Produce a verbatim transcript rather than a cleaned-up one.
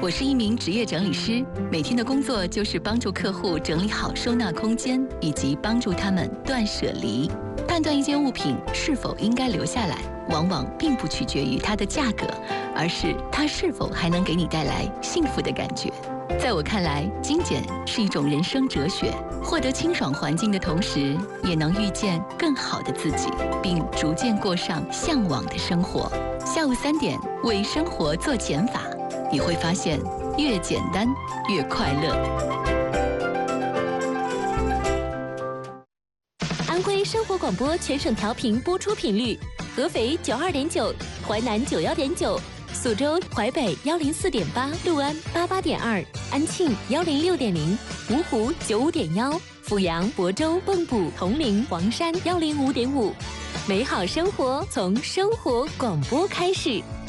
我是一名职业整理师，每天的工作就是帮助客户整理好收纳空间，以及帮助他们断舍离。判断一件物品是否应该留下来，往往并不取决于它的价格，而是它是否还能给你带来幸福的感觉。在我看来，精简是一种人生哲学，获得清爽环境的同时，也能遇见更好的自己，并逐渐过上向往的生活。下午三点，为生活做减法，你会发现越简单越快乐。 安徽生活广播全省调频播出频率：合肥九二点九，淮南九幺点九。苏州、淮北幺零四点八，六安八八点二，安庆幺零六点零，芜湖九五点幺，阜阳、亳州、蚌埠、铜陵、黄山幺零五点五。美好生活从生活广播开始。